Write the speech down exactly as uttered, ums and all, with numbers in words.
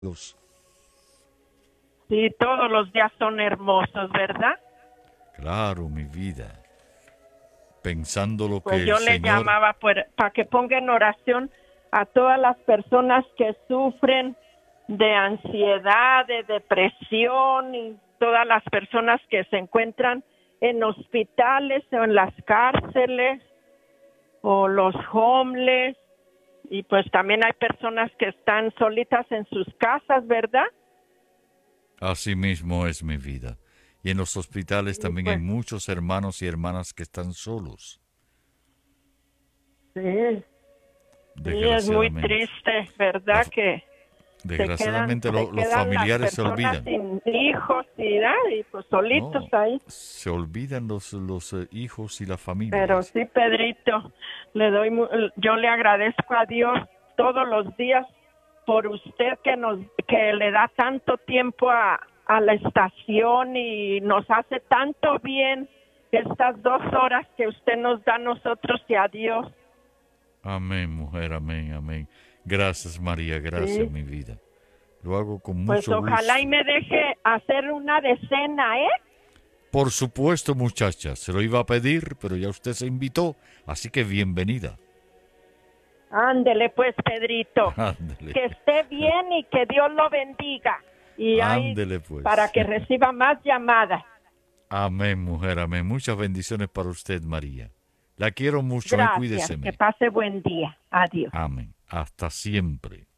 Dios. Sí, todos los días son hermosos, ¿verdad? Claro, mi vida. Pensando lo Pues que yo el le Señor... llamaba para que ponga en oración a todas las personas que sufren de ansiedad, de depresión y todas las personas que se encuentran en hospitales o en las cárceles o los homeless, y pues también hay personas que están solitas en sus casas, ¿verdad? Así mismo es mi vida. Y en los hospitales Sí, también hay pues, muchos hermanos y hermanas que están solos, sí, sí, es muy desgraciadamente. triste, La- ¿verdad? Que se quedan, desgraciadamente se lo- los quedan las familiares se personas olvidan. sin hijos y, ¿verdad? Y pues solitos No, ahí. se olvidan los, los eh, hijos y las Pero familias. sí, Pedrito, le doy, mu- yo le agradezco a Dios todos los días por usted que nos, que le da tanto tiempo a, a la estación y nos hace tanto bien estas dos horas que usted nos da a nosotros y a Dios. Amén, mujer, amén, amén. Gracias, María, gracias, Sí, mi vida. Lo hago con pues mucho ojalá y gusto. me deje hacer una decena, ¿eh? Por supuesto, muchacha, se lo iba a pedir, pero ya usted se invitó, así que bienvenida. Ándele pues, Pedrito, Ándele, que esté bien y que Dios lo bendiga. Y ahí, ándele para pues. que reciba más llamadas. Amén, mujer, amén. Muchas bendiciones para usted, María. La quiero mucho, eh, Gracias, que cuídeseme. pase buen día. Adiós. Amén. Hasta siempre.